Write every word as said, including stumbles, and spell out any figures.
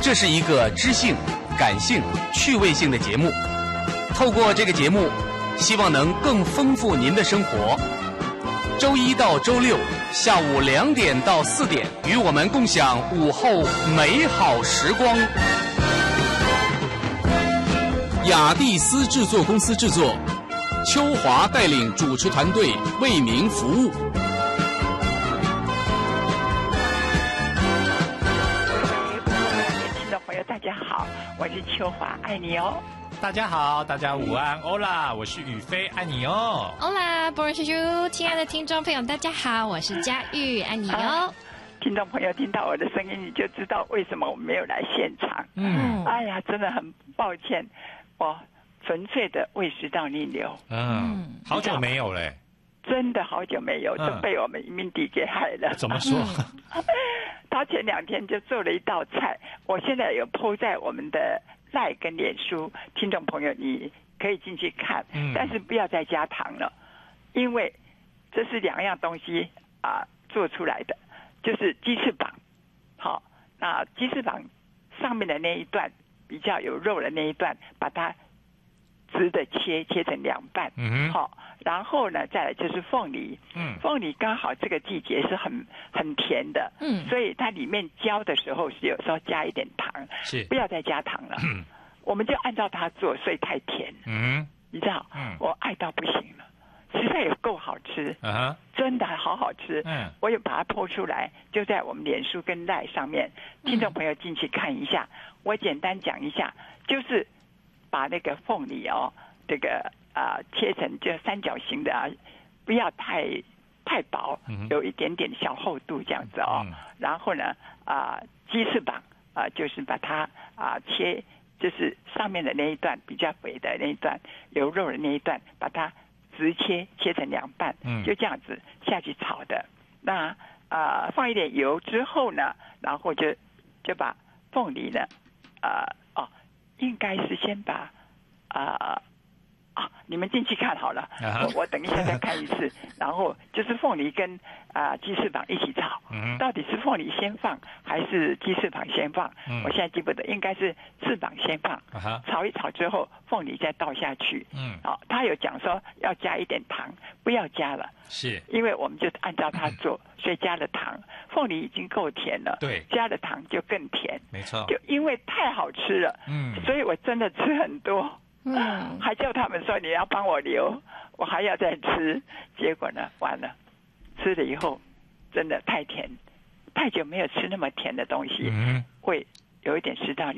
这是一个知性、感性、趣味性的节目。透过这个节目，希望能更丰富您的生活。周一到周六下午两点到四点，与我们共享午后美好时光。雅蒂斯制作公司制作，邱华带领主持团队为民服务。 大家好，我是秋华，爱你哦。 大家好，大家午安，欧啦，我是宇飞，爱你哦。 欧啦，波仁叔叔，亲爱的听众朋友，大家好，我是佳玉，爱你哦。 啊、听众朋友听到我的声音，你就知道为什么我没有来现场。嗯，哎呀，真的很抱歉，我纯粹的胃食道逆流。 嗯，好久没有嘞。 真的好久没有，都被我们移民弟给害了。 怎么说？ 他前两天就做了一道菜，我现在有 po 在我们的赖跟脸书，听众朋友你可以进去看，嗯、但是不要再加糖了，因为这是两样东西啊做出来的，就是鸡翅膀。好，那鸡翅膀上面的那一段比较有肉的那一段，把它直的切切成两半，嗯，好。然后呢，再来就是凤梨，嗯，凤梨刚好这个季节是很很甜的，嗯，所以它里面浇的时候是有时候加一点糖， 是不要再加糖了，嗯，我们就按照它做，所以太甜，嗯，你知道，嗯，我爱到不行了，实在有够好吃，啊，真的好好吃，嗯，我有把它po出来，就在我们脸书跟赖上面，听众朋友进去看一下，我简单讲一下，就是把那个凤梨哦，这个。啊、呃，切成就三角形的啊，不要太太薄，有一点点小厚度这样子哦。嗯、然后呢，啊、呃，鸡翅膀啊、呃，就是把它啊、呃、切，就是上面的那一段比较肥的那一段，有肉的那一段，把它直切切成两半，嗯、就这样子下去炒的。那啊、呃，放一点油之后呢，然后就就把凤梨呢，啊、呃、哦，应该是先把啊。呃啊，你们进去看好了， uh-huh. 我我等一下再看一次。然后就是凤梨跟啊、呃、鸡翅膀一起炒， uh-huh. 到底是凤梨先放还是鸡翅膀先放？ uh-huh. 我现在记不得，应该是翅膀先放。Uh-huh. 炒一炒之后，凤梨再倒下去。嗯，好，他有讲说要加一点糖，不要加了， 是因为我们就按照他做，嗯、所以加了糖。凤梨已经够甜了， 对， 加了糖就更甜。 没错， 就因为太好吃了，嗯，所以我真的吃很多。嗯，还叫他们说你要帮我留，我还要再吃，结果呢，完了，吃了以后真的太甜，太久没有吃那么甜的东西，嗯、会有一点食道